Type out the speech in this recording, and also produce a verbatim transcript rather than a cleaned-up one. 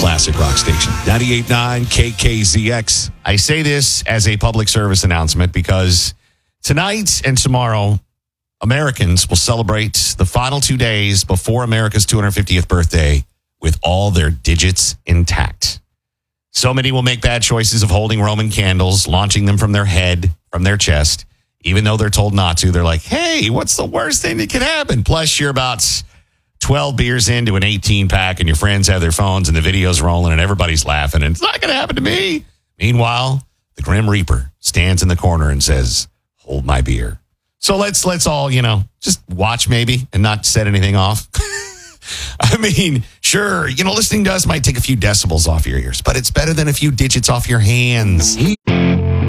classic rock station. ninety-eight point nine K K Z X. I say this as a public service announcement because tonight and tomorrow, Americans will celebrate the final two days before America's two hundred fiftieth birthday with all their digits intact. So many will make bad choices of holding Roman candles, launching them from their head, from their chest, even though they're told not to. They're like, hey, what's the worst thing that could happen? Plus, you're about twelve beers into an eighteen pack and your friends have their phones and the video's rolling and everybody's laughing and it's not going to happen to me. Meanwhile, the Grim Reaper stands in the corner and says, hold my beer. So let's let's all, you know, just watch maybe and not set anything off. I mean, sure, you know, listening to us might take a few decibels off your ears, but it's better than a few digits off your hands.